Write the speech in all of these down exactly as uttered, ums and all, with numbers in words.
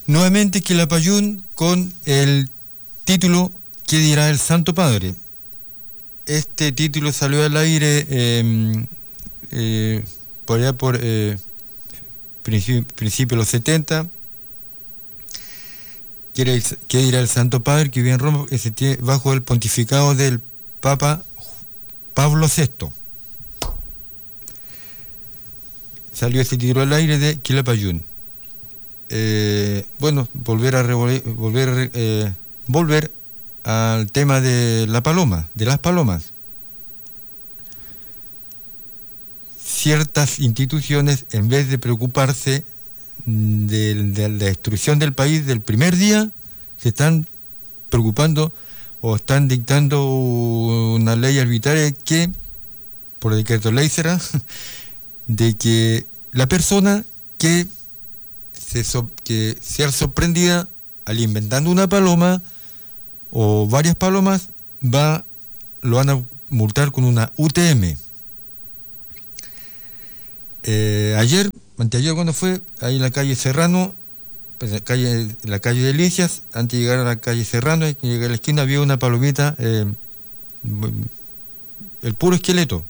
Nuevamente Quilapayún con el título ¿Qué dirá el Santo Padre? Este título salió al aire eh, eh, por allá por eh, principios principio de los setenta. ¿Qué, ¿Qué dirá el Santo Padre? Que vive en Roma bajo el pontificado del Papa Pablo sexto. Salió ese título al aire de Quilapayún. Eh, bueno, volver a volver eh, volver al tema de la paloma, de las palomas. Ciertas instituciones, en vez de preocuparse de, de la destrucción del país del primer día, se están preocupando o están dictando una ley arbitraria que, por decreto ley será, de que la persona que Se so, que sea sorprendida alimentando una paloma o varias palomas, va lo van a multar con una U T M. Eh, ayer, anteayer cuando fue, ahí en la calle Serrano, pues la calle, la calle de Licias, antes de llegar a la calle Serrano, y llegar a la esquina había una palomita, eh, el puro esqueleto.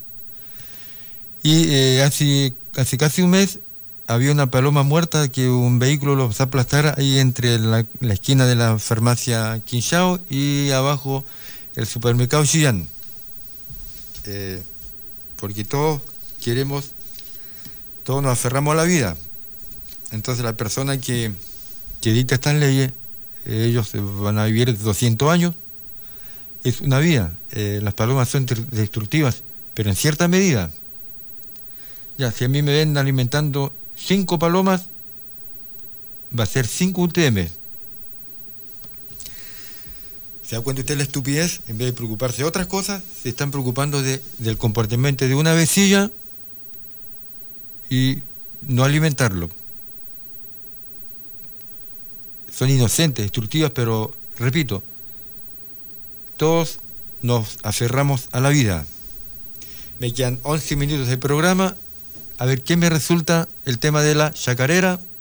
Y eh, hace, hace casi un mes había una paloma muerta que un vehículo los aplastara ahí entre la, la esquina de la farmacia Quinchao y abajo el supermercado Chillán. Eh, porque todos queremos, todos nos aferramos a la vida. Entonces la persona que, que dicta estas leyes, eh, ellos van a vivir doscientos años, es una vida. Eh, las palomas son destructivas, pero en cierta medida. Ya, si a mí me ven alimentando cinco palomas, va a ser cinco U T M. ¿Se da cuenta usted la estupidez? En vez de preocuparse de otras cosas, se están preocupando de, del comportamiento de una vecilla y no alimentarlo. Son inocentes, destructivas, pero, repito, todos nos aferramos a la vida. Me quedan once minutos de programa. A ver qué me resulta el tema de la chacarera.